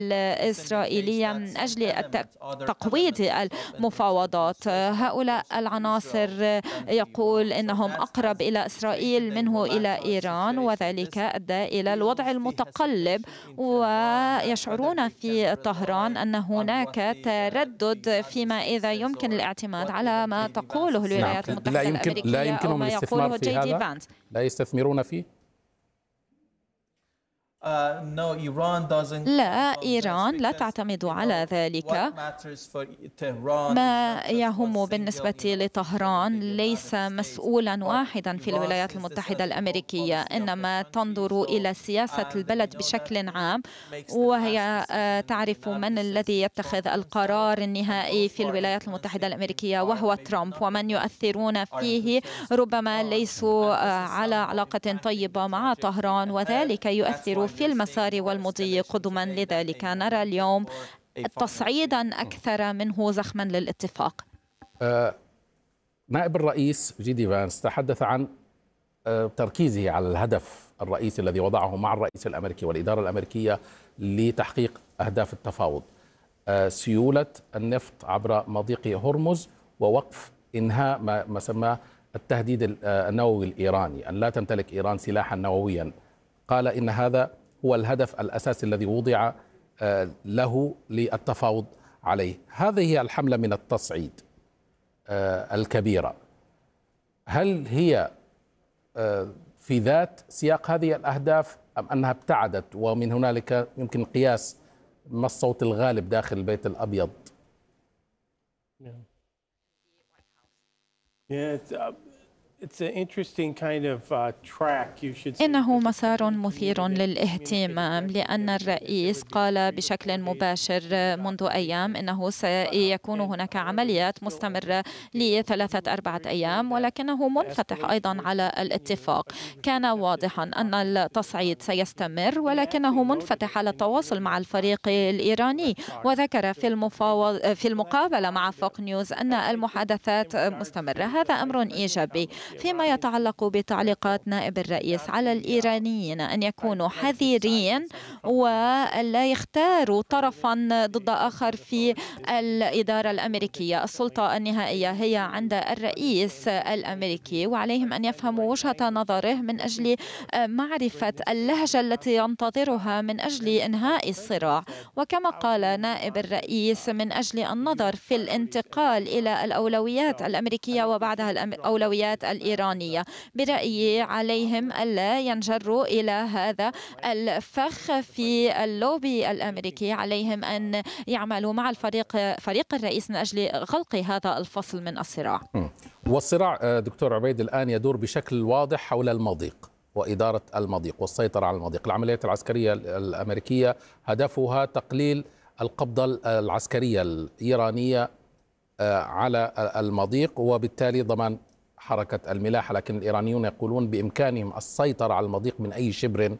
الإسرائيلية من أجل تقويض المفاوضات. هؤلاء العناصر يقول إنهم أقرب إلى إسرائيل منه إلى إيران، وذلك أدى إلى الوضع المتقلب، ويشعرون في طهران أن هناك تردد فيما إذا يمكن الاعتماد على ما تقوله الولايات المتحدة لا الأمريكية أو يمكنهم ما الاستثمار يقوله في جي دي هذا؟ فانس. لا يستثمرون فيه؟ لا، إيران لا تعتمد على ذلك. ما يهم بالنسبة لطهران ليس مسؤولا واحدا في الولايات المتحدة الأمريكية، إنما تنظر إلى سياسة البلد بشكل عام، وهي تعرف من الذي يتخذ القرار النهائي في الولايات المتحدة الأمريكية، وهو ترامب، ومن يؤثرون فيه ربما ليسوا على علاقة طيبة مع طهران، وذلك يؤثر في المسار والمضي قدما. لذلك نرى اليوم تصعيدا أكثر منه زخما للاتفاق. نائب الرئيس جي دي فانس تحدث عن تركيزه على الهدف الرئيسي الذي وضعه مع الرئيس الأمريكي والإدارة الأمريكية لتحقيق أهداف التفاوض: سيولة النفط عبر مضيق هرمز، ووقف إنهاء ما سماه التهديد النووي الإيراني، أن لا تمتلك إيران سلاحا نوويا. قال إن هذا هو الهدف الأساسي الذي وضع له للتفاوض عليه. هذه هي الحملة من التصعيد الكبيرة. هل هي في ذات سياق هذه الأهداف، أم أنها ابتعدت ومن هنالك يمكن قياس ما الصوت الغالب داخل البيت الأبيض؟ إنه مسار مثير للاهتمام، لأن الرئيس قال بشكل مباشر منذ أيام إنه سيكون هناك عمليات مستمرة ل3-4 أيام، ولكنه منفتح أيضا على الاتفاق. كان واضحا أن التصعيد سيستمر، ولكنه منفتح على التواصل مع الفريق الإيراني، وذكر في المقابلة مع فوك نيوز أن المحادثات مستمرة. هذا أمر إيجابي. فيما يتعلق بتعليقات نائب الرئيس على الإيرانيين أن يكونوا حذرين ولا يختاروا طرفا ضد آخر في الإدارة الأمريكية، السلطة النهائية هي عند الرئيس الأمريكي، وعليهم أن يفهموا وجهة نظره من أجل معرفة اللهجة التي ينتظرها من أجل إنهاء الصراع. وكما قال نائب الرئيس من أجل النظر في الانتقال إلى الأولويات الأمريكية وبعدها الأولويات الإيرانية، برأيي عليهم ألا ينجروا إلى هذا الفخ في اللوبي الأمريكي. عليهم أن يعملوا مع فريق الرئيس من أجل غلق هذا الفصل من الصراع. والصراع دكتور عبيد الآن يدور بشكل واضح حول المضيق وإدارة المضيق والسيطرة على المضيق. العمليات العسكرية الأمريكية هدفها تقليل القبضة العسكرية الإيرانية على المضيق، وبالتالي ضمان حركة الملاحة. لكن الإيرانيون يقولون بإمكانهم السيطرة على المضيق من أي شبر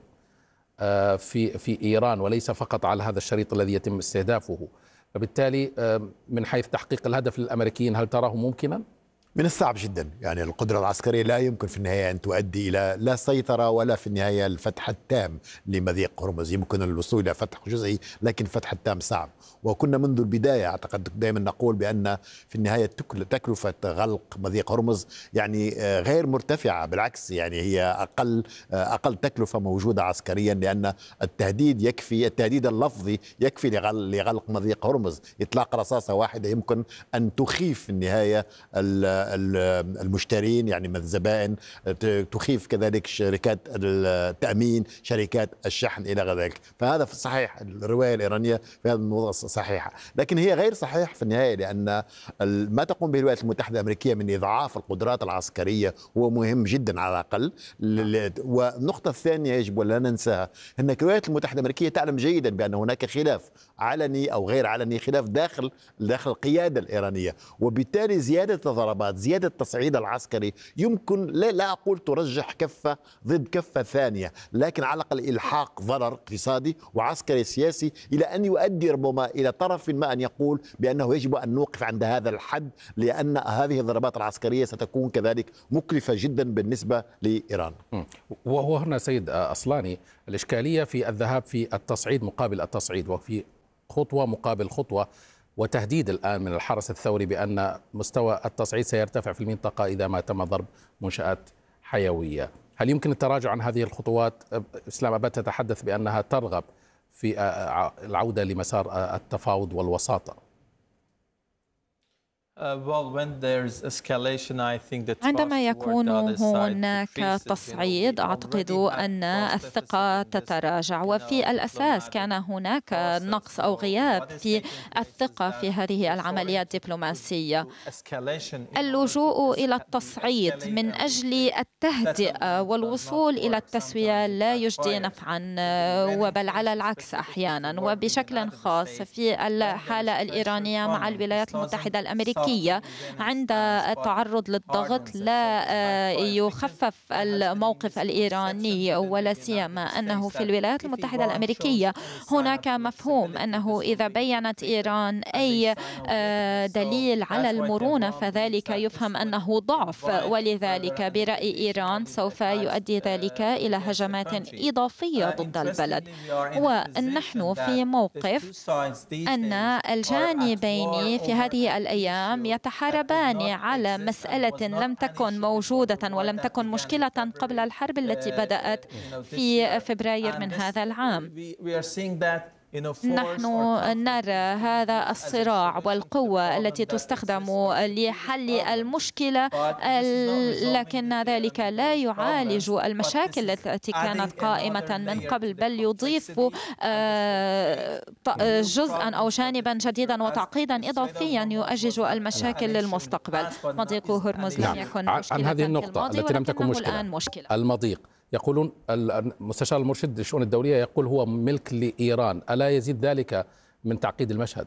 في إيران، وليس فقط على هذا الشريط الذي يتم استهدافه. فبالتالي من حيث تحقيق الهدف للأمريكيين، هل تراه ممكنا؟ من الصعب جدا، يعني القدرة العسكرية لا يمكن في النهاية أن تؤدي إلى لا سيطرة ولا في النهاية الفتح التام لمضيق هرمز. يمكن الوصول إلى فتح جزئي، لكن فتح التام صعب. وكنا منذ البداية أعتقد دائما نقول بأن في النهاية تكلفة غلق مضيق هرمز يعني غير مرتفعة، بالعكس يعني هي أقل تكلفة موجودة عسكريا، لأن التهديد يكفي، التهديد اللفظي يكفي لغلق مضيق هرمز. إطلاق رصاصة واحدة يمكن أن تخيف في النهاية المشترين، يعني من الزبائن، تخيف كذلك شركات التأمين، شركات الشحن إلى غير ذلك. فهذا صحيح، الرواية الإيرانية في هذا الموضوع صحيحة، لكن هي غير صحيح في النهاية، لأن ما تقوم به الولايات المتحدة الأمريكية من إضعاف القدرات العسكرية هو مهم جدا على الأقل. والنقطة الثانية يجب ولا ننساها، أن الولايات المتحدة الأمريكية تعلم جيدا بأن هناك خلاف علني أو غير علني، خلاف داخل القيادة الإيرانية، وبالتالي زيادة الضربات ضربات، زيادة التصعيد العسكري يمكن لا أقول ترجح كفة ضد كفة ثانية، لكن على الأقل إلحاق ضرر اقتصادي وعسكري سياسي إلى أن يؤدي ربما إلى طرف ما أن يقول بأنه يجب أن نوقف عند هذا الحد، لأن هذه الضربات العسكرية ستكون كذلك مكلفة جدا بالنسبة لإيران. وهو هنا سيد أصلاني الإشكالية في الذهاب في التصعيد مقابل التصعيد، وفي خطوة مقابل خطوة، وتهديد الآن من الحرس الثوري بأن مستوى التصعيد سيرتفع في المنطقة إذا ما تم ضرب منشآت حيوية. هل يمكن التراجع عن هذه الخطوات؟ إسلام أباد تتحدث بأنها ترغب في العودة لمسار التفاوض والوساطة. عندما يكون هناك تصعيد أعتقد أن الثقة تتراجع، وفي الأساس كان هناك نقص أو غياب في الثقة في هذه العملية الدبلوماسية. اللجوء إلى التصعيد من أجل التهدئة والوصول إلى التسوية لا يجدي نفعا، وبل على العكس أحيانا، وبشكل خاص في الحالة الإيرانية مع الولايات المتحدة الأمريكية. عند التعرض للضغط لا يخفف الموقف الإيراني، ولا سيما أنه في الولايات المتحدة الأمريكية هناك مفهوم أنه إذا بيّنت إيران أي دليل على المرونة فذلك يفهم أنه ضعف، ولذلك برأي إيران سوف يؤدي ذلك إلى هجمات إضافية ضد البلد. ونحن في موقف أن الجانبين في هذه الأيام يتحاربان على مسألة لم تكن موجودة ولم تكن مشكلة قبل الحرب التي بدأت في فبراير من هذا العام. نحن نرى هذا الصراع والقوة التي تستخدم لحل المشكلة، لكن ذلك لا يعالج المشاكل التي كانت قائمة من قبل، بل يضيف جزءا أو جانبا جديدا وتعقيدا إضافيا يؤجج المشاكل للمستقبل. مضيق هرمز لم يكن مشكلة عن هذه النقطة التي لم تكن مشكلة الآن مشكلة. المضيق، يقولون المستشار المرشد للشؤون الدولية يقول هو ملك لإيران، ألا يزيد ذلك من تعقيد المشهد؟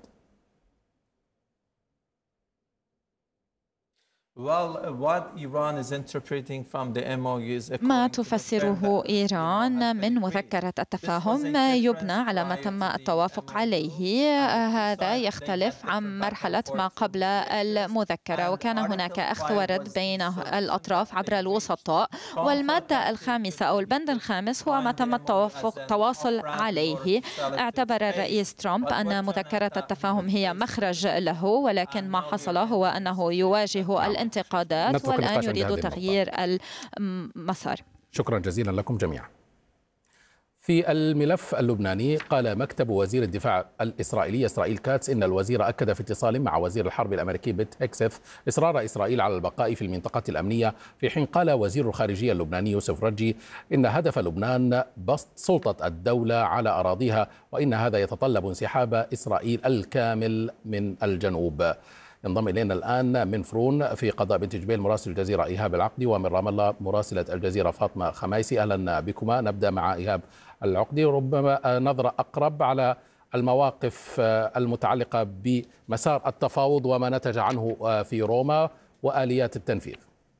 ما تفسره إيران من مذكرة التفاهم يبنى على ما تم التوافق عليه. هذا يختلف عن مرحلة ما قبل المذكرة، وكان هناك أخذ ورد بين الأطراف عبر الوسطاء، والمادة الخامسة أو البند الخامس هو ما تم التواصل عليه. اعتبر الرئيس ترامب أن مذكرة التفاهم هي مخرج له، ولكن ما حصل هو أنه يواجه الانتقادات والآن يريد تغيير المسار. شكرا جزيلا لكم جميعا. في الملف اللبناني، قال مكتب وزير الدفاع الإسرائيلي إسرائيل كاتس إن الوزير أكد في اتصال مع وزير الحرب الأمريكي بيت هيكسث إصرار إسرائيل على البقاء في المنطقة الأمنية، في حين قال وزير الخارجية اللبناني يوسف رجي إن هدف لبنان بسط سلطة الدولة على أراضيها، وإن هذا يتطلب انسحاب إسرائيل الكامل من الجنوب. ينضم إلينا الآن من فرون في قضاء بنت جبيل مراسل الجزيرة إيهاب العقدي، ومن رام الله مراسلة الجزيرة فاطمة خمايسي. أهلا بكما. نبدأ مع إيهاب العقدي، ربما نظرة أقرب على المواقف المتعلقة بمسار التفاوض وما نتج عنه في روما وآليات التنفيذ.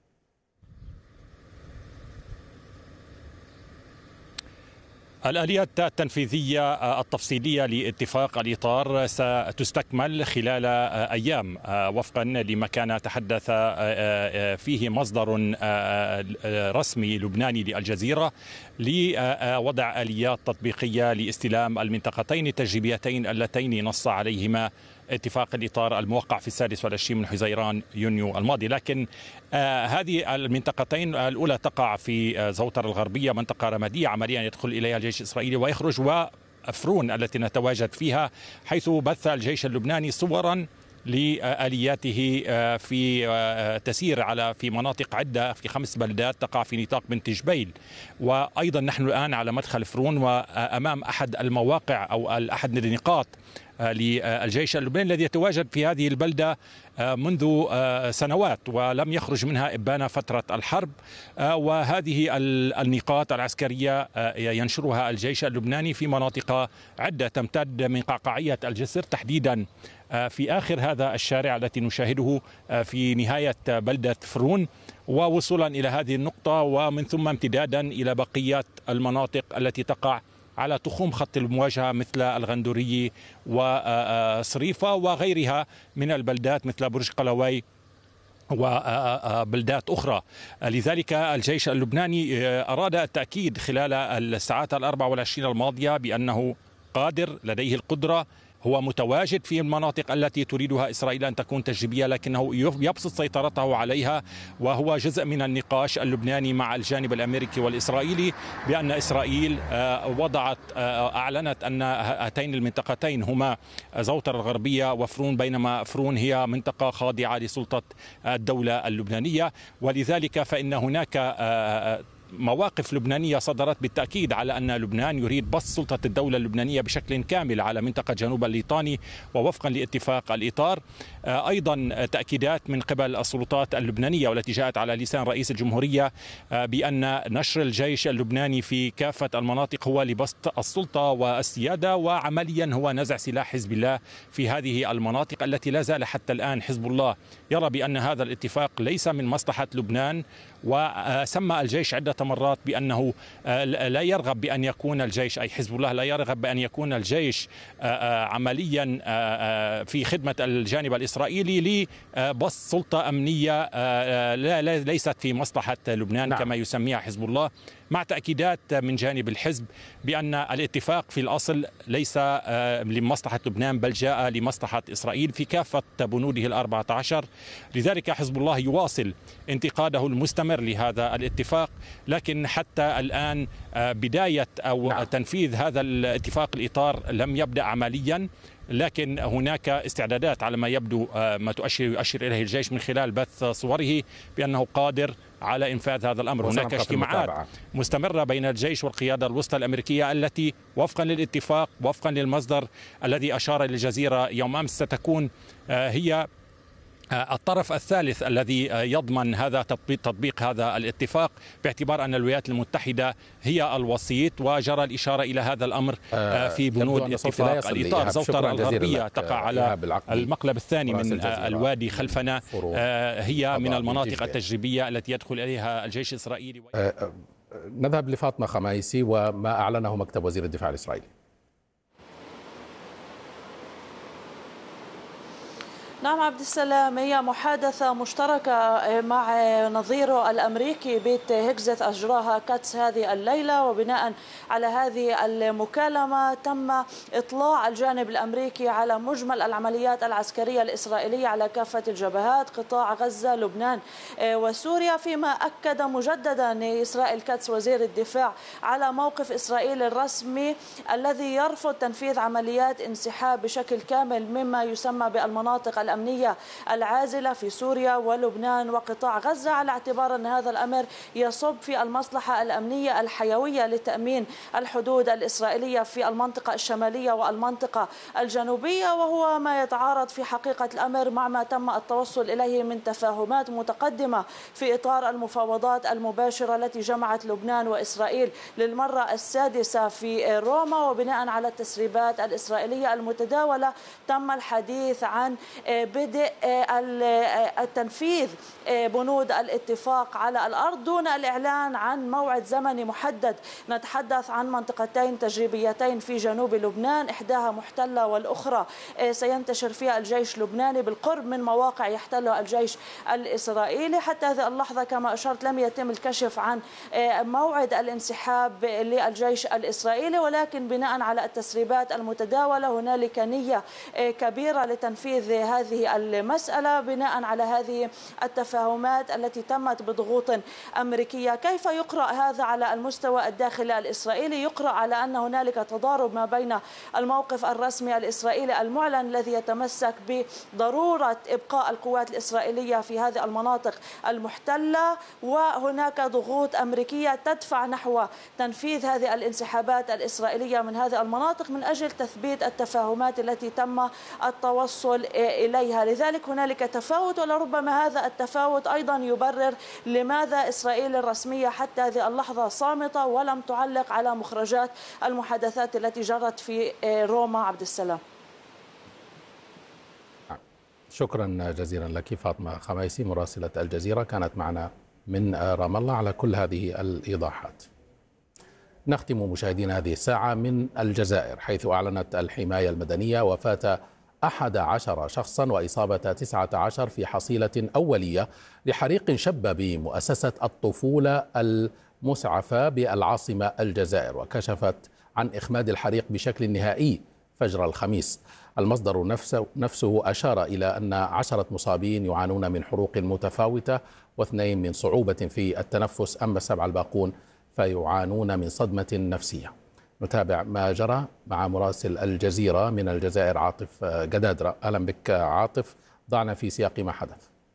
الآليات التنفيذية التفصيلية لاتفاق الإطار ستستكمل خلال أيام وفقا لما كان تحدث فيه مصدر رسمي لبناني للجزيرة لوضع آليات تطبيقية لاستلام المنطقتين التجريبيتين اللتين نص عليهما اتفاق الإطار الموقع في 26 من حزيران يونيو الماضي. لكن هذه المنطقتين الأولى تقع في زوتر الغربية، منطقة رمادية عمليا يدخل إليها الجيش الإسرائيلي ويخرج، وفرون التي نتواجد فيها، حيث بث الجيش اللبناني صورا لآلياته في تسير في مناطق عدة في 5 بلدات تقع في نطاق بنت جبيل. وأيضا نحن الآن على مدخل فرون وأمام أحد المواقع أو أحد النقاط للجيش اللبناني الذي يتواجد في هذه البلدة منذ سنوات ولم يخرج منها إبان فترة الحرب. وهذه النقاط العسكرية ينشرها الجيش اللبناني في مناطق عدة تمتد من قعقاعية الجسر تحديدا في آخر هذا الشارع التي نشاهده في نهاية بلدة فرون، ووصولا إلى هذه النقطة ومن ثم امتدادا إلى بقية المناطق التي تقع على تخوم خط المواجهة مثل الغندوري وصريفة وغيرها من البلدات مثل برج قلوي وبلدات أخرى. لذلك الجيش اللبناني أراد التأكيد خلال الساعات 24 الماضية بأنه قادر، لديه القدرة، هو متواجد في المناطق التي تريدها إسرائيل أن تكون تجريبية، لكنه يبسط سيطرته عليها، وهو جزء من النقاش اللبناني مع الجانب الأمريكي والإسرائيلي بأن إسرائيل أعلنت أن هاتين المنطقتين هما زوتر الغربية وفرون، بينما فرون هي منطقة خاضعة لسلطة الدولة اللبنانية. ولذلك فإن هناك مواقف لبنانية صدرت بالتأكيد على أن لبنان يريد بسط سلطة الدولة اللبنانية بشكل كامل على منطقة جنوب الليطاني ووفقا لاتفاق الإطار. أيضا تأكيدات من قبل السلطات اللبنانية والتي جاءت على لسان رئيس الجمهورية بأن نشر الجيش اللبناني في كافة المناطق هو لبسط السلطة والسيادة، وعمليا هو نزع سلاح حزب الله في هذه المناطق التي لا زال حتى الآن حزب الله يرى بأن هذا الاتفاق ليس من مصلحة لبنان، وسمى الجيش عدة مرات بأنه لا يرغب بأن يكون الجيش، أي حزب الله لا يرغب بأن يكون الجيش عمليا في خدمة الجانب الإسرائيلي لبسط سلطة أمنية ليست في مصلحة لبنان كما يسميها حزب الله، مع تأكيدات من جانب الحزب بأن الاتفاق في الأصل ليس لمصلحة لبنان بل جاء لمصلحة إسرائيل في كافة بنوده 14. لذلك حزب الله يواصل انتقاده المستمر لهذا الاتفاق، لكن حتى الآن بداية أو تنفيذ هذا الاتفاق الإطار لم يبدأ عمليا، لكن هناك استعدادات على ما يبدو ما يؤشر إليه الجيش من خلال بث صوره بأنه قادر على إنفاذ هذا الأمر. هناك اجتماعات مستمرة بين الجيش والقيادة الوسطى الأمريكية التي وفقا للاتفاق وفقا للمصدر الذي أشار للجزيرة يوم أمس ستكون هي الطرف الثالث الذي يضمن هذا تطبيق هذا الاتفاق، باعتبار أن الولايات المتحدة هي الوسيط، وجرى الإشارة إلى هذا الأمر في بنود اتفاق الإطار. زوتر الغربية تقع على المقلب الثاني من الوادي خلفنا، هي من المناطق التجريبية التي يدخل إليها الجيش الإسرائيلي. نذهب لفاطمة خمايسي وما أعلنه مكتب وزير الدفاع الإسرائيلي. نعم عبد السلام، هي محادثة مشتركة مع نظيره الأمريكي بيت هيكزت أجراها كاتس هذه الليلة، وبناء على هذه المكالمة تم إطلاع الجانب الأمريكي على مجمل العمليات العسكرية الإسرائيلية على كافة الجبهات، قطاع غزة، لبنان وسوريا، فيما أكد مجددا إسرائيل كاتس وزير الدفاع على موقف إسرائيل الرسمي الذي يرفض تنفيذ عمليات انسحاب بشكل كامل مما يسمى بالمناطق الأمنية العازلة في سوريا ولبنان وقطاع غزة، على اعتبار أن هذا الأمر يصب في المصلحة الأمنية الحيوية لتأمين الحدود الإسرائيلية في المنطقة الشمالية والمنطقة الجنوبية، وهو ما يتعارض في حقيقة الأمر مع ما تم التوصل إليه من تفاهمات متقدمة في إطار المفاوضات المباشرة التي جمعت لبنان وإسرائيل للمرة السادسة في روما. وبناء على التسريبات الإسرائيلية المتداولة تم الحديث عن بدء التنفيذ بنود الاتفاق على الأرض دون الإعلان عن موعد زمني محدد. نتحدث عن منطقتين تجريبيتين في جنوب لبنان، إحداها محتلة والأخرى سينتشر فيها الجيش اللبناني بالقرب من مواقع يحتلها الجيش الإسرائيلي. حتى هذه اللحظة كما أشرت لم يتم الكشف عن موعد الانسحاب للجيش الإسرائيلي، ولكن بناء على التسريبات المتداولة هنالك نية كبيرة لتنفيذ هذه هذه المسألة بناء على هذه التفاهمات التي تمت بضغوط أمريكية. كيف يقرأ هذا على المستوى الداخلي الإسرائيلي؟ يقرأ على أن هنالك تضارب ما بين الموقف الرسمي الإسرائيلي المعلن الذي يتمسك بضرورة إبقاء القوات الإسرائيلية في هذه المناطق المحتلة، وهناك ضغوط أمريكية تدفع نحو تنفيذ هذه الانسحابات الإسرائيلية من هذه المناطق من أجل تثبيت التفاهمات التي تم التوصل إليها. لذلك هنالك تفاوت، ولربما هذا التفاوت أيضا يبرر لماذا إسرائيل الرسمية حتى هذه اللحظة صامتة ولم تعلق على مخرجات المحادثات التي جرت في روما. عبد السلام. شكرا جزيلا لك فاطمة خميسي مراسلة الجزيرة، كانت معنا من رام الله على كل هذه الإيضاحات. نختم مشاهدينا هذه الساعة من الجزائر، حيث أعلنت الحماية المدنية وفاة 11 شخصا وإصابة 19 في حصيلة أولية لحريق شب بمؤسسة الطفولة المسعفة بالعاصمة الجزائر، وكشفت عن إخماد الحريق بشكل نهائي فجر الخميس. المصدر نفسه أشار إلى أن 10 مصابين يعانون من حروق متفاوتة و2 من صعوبة في التنفس، أما 7 الباقون فيعانون من صدمة نفسية. نتابع ما جرى مع مراسل الجزيرة من الجزائر عاطف قدادرة. أهلا بك عاطف، ضعنا في سياق ما حدث.